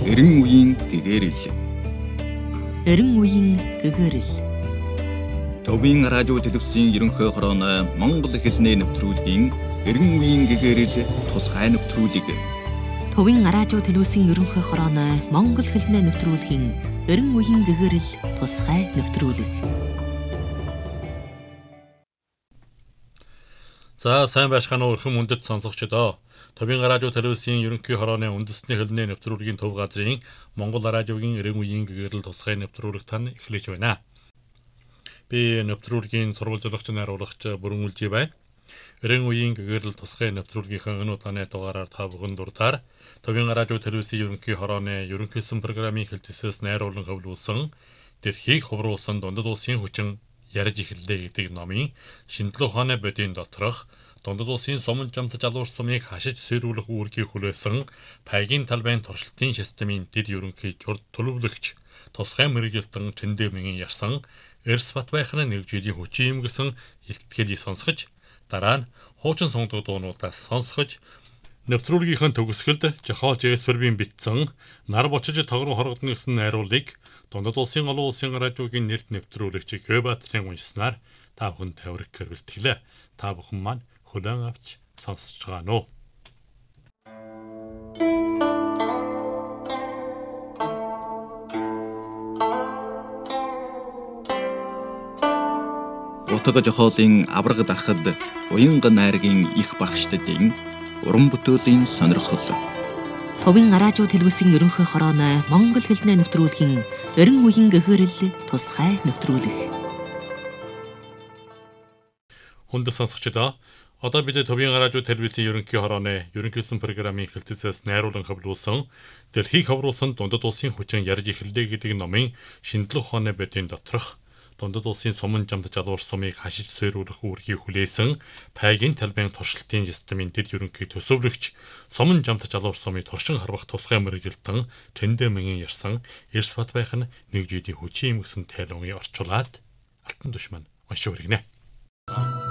эрен үеийн гэгэрэл. Эрен үеийн гэгэрэл. Төвийн радио телевизийн ерөнхий хорооны Монгол хэлний нэвтрүүлгийн эрен үеийн гэгэрэл тусгай нэвтрүүлэг. Төвийн радио телевизийн ерөнхий хорооны Монгол хэлний нэвтрүүлгийн эрен үеийн гэгэрэл тусгай нэвтрүүлэг. За сайн байшгаана уу өрхөн мөндөд сонсогчдоо. Төвийн радио телевизийн ерөнхий хорооны үндэсний хэлний нэвтрүүлгийн төв газрын Монгол радиогийн эрен үеийн гэгэрэл тусгай нэвтрүүлэг тань эхлэж байна. Би нэвтрүүлгийн сурвалжлагч найруулагч Бүрэн Үлжий байна. Эрен үеийн гэгэрэл тусгай нэвтрүүлгийнхээ энэ удааны дугаараар та бүхэн дуртаар Төвийн радио телевизийн ерөнхий хорооны ерөнхийсэн программын хэлтсээс найруулан хөвлүүлсэн Дэлхийг хувруулсан дундад улсын хүчин ярьж эхэллээ гэдэг номын шинжлэх ухааны бодийн доторх дундад улсын сумын жамт жалуур сумыг хашиж сэрүүлэх үүргийг хүлээсэн Паягийн талбайн туршилтын системийн дэд ерөнхий журд төлөвлөгч тусгай мэрэгжилтэн Чэндэмгийн ярьсан Эрс Батбайхны нэгжүүдийн хүчин юм гэсэн илтгэлийг сонсгож дараа нь хуучин сонгодог дуунуудаас сонсгож нэвтрүүлгийнхээ төгсгөлд Жохоо Жеспербийн бичсэн нар бочиж тогрон хоргодно гэсэн найруулгыг дундад улсын олон улсын радиогийн нэрд нэвтрүүлэгч Гэбатрын уншсанаар та бүхэн тавирах гэрэлтгэлээ. Та бүхэн маань хүлээн авч сонсож байгаа нөө. Утга Жохоолын авраг дарахад уянга найргийн их багштдын уран бүтээлийн сонирхол. Төвийн радио телевизийн ерөнхий хорооны Монгол хэлний нэвтрүүлгийн эрен үеийн гэгэрэл тусгай нэвтрүүлэг. Хүнд сонсогчдоо одоо бид Төвийн радио телевизийн ерөнхий хорооны ерөнхийсэн программын хэлтсээс найруулан хөвлүүлсэн Дэлхийг хувруулсан дундад улсын хүчин ярьж эхэллээ гэдэг номын шинжлэх ухааны бодийн доторх дундад улсын сумын жамт жалуур сумыг хашиж сэрүүлэх үүргийг хүлээсэн Паягийн талбайн туршилтын системийн дэд ерөнхий төсөвлөгч сумын жамт жалуур сумыг туршин харвах тусгай мэрэгжилтэн Чэндэмгийн ярьсан Эрс Батбайхны нэгжүүдийн хүчин юм гэсэн тайлбарыг орчуулад алтан түшмэн уншиж өргөнэ.